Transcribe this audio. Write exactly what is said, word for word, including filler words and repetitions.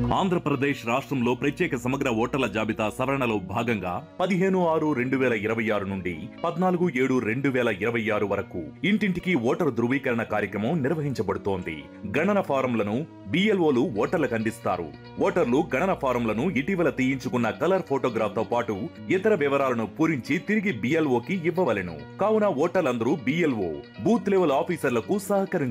ఆంధ్రప్రదేశ్ రాష్ట్రంలో ప్రత్యేక సమగ్ర ఓటర్ల జాబితా సవరణలో భాగంగా పదిహేను ఆరు రెండు వేల ఇరవై ఆరు నుండి పద్నాలుగు ఏడు రెండు వేల ఇరవై ఆరు వరకు ఇంటింటికి ఓటరు ధృవీకరణ కార్యక్రమం నిర్వహించబడుతోంది. గణన ఫారంలను బిఎల్ఓలు ఓటర్లకు అందిస్తారు. ఓటర్లు గణన ఫారంలను ఇటీవల తీయించుకున్న కలర్ ఫోటోగ్రాఫ్ తో పాటు ఇతర వివరాలను పూరించి తిరిగి బిఎల్ఓకి ఇవ్వవలెను. కావున ఓటర్లందరూ బిఎల్ఓ బూత్ లెవెల్ ఆఫీసర్లకు సహకరించారు.